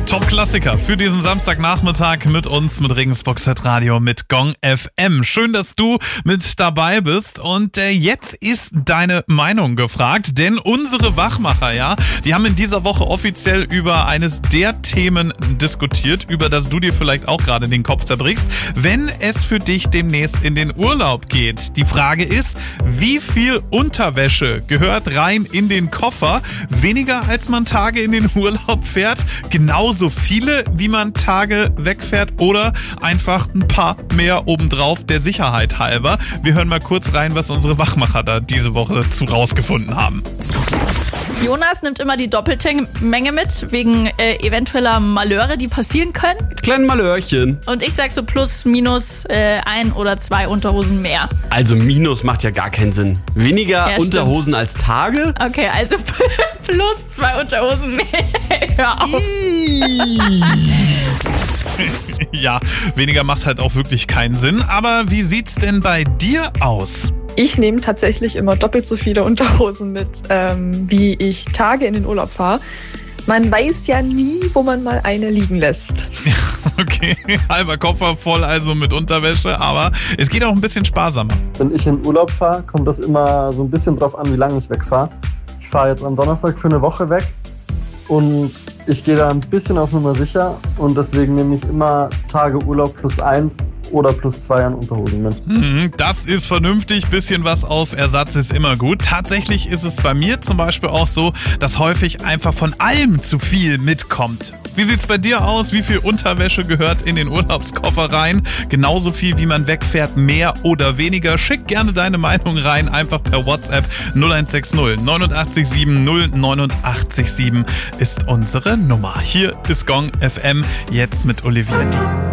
Top-Klassiker für diesen Samstagnachmittag mit uns, mit Regensburg Radio, mit Gong FM. Schön, dass du mit dabei bist. Und jetzt ist deine Meinung gefragt, denn unsere Wachmacher, die haben in dieser Woche offiziell über eines der Themen diskutiert, über das du dir vielleicht auch gerade den Kopf zerbrichst, wenn es für dich demnächst in den Urlaub geht. Die Frage ist, wie viel Unterwäsche gehört rein in den Koffer? Weniger als man Tage in den Urlaub fährt? Genauso viele, wie man Tage wegfährt, oder einfach ein paar mehr obendrauf der Sicherheit halber? Wir hören mal kurz rein, was unsere Wachmacher da diese Woche zu rausgefunden haben. Jonas nimmt immer die doppelte Menge mit, wegen eventueller Malheure, die passieren können. Kleinen Malhörchen. Und ich sag so plus, minus 1 oder 2 Unterhosen mehr. Also Minus macht ja gar keinen Sinn. Weniger Ja, Unterhosen als Tage? Okay, also plus 2 Unterhosen mehr. Hör auf. Ja, weniger macht halt auch wirklich keinen Sinn. Aber wie sieht's denn bei dir aus? Ich nehme tatsächlich immer doppelt so viele Unterhosen mit, wie ich Tage in den Urlaub fahre. Man weiß ja nie, wo man mal eine liegen lässt. Okay, halber Koffer voll also mit Unterwäsche, aber es geht auch ein bisschen sparsamer. Wenn ich in Urlaub fahre, kommt das immer so ein bisschen drauf an, wie lange ich wegfahre. Ich fahre jetzt am Donnerstag für eine Woche weg und ich gehe da ein bisschen auf Nummer sicher und deswegen nehme ich immer Tage Urlaub plus 1 oder plus 2 an Unterhosen mit. Das ist vernünftig, bisschen was auf Ersatz ist immer gut. Tatsächlich ist es bei mir zum Beispiel auch so, dass häufig einfach von allem zu viel mitkommt. Wie sieht's bei dir aus? Wie viel Unterwäsche gehört in den Urlaubskoffer rein? Genauso viel, wie man wegfährt, mehr oder weniger? Schick gerne deine Meinung rein, einfach per WhatsApp 0160 89 089 7 ist unsere Nummer. Hier ist Gong FM, jetzt mit Olivia Dean.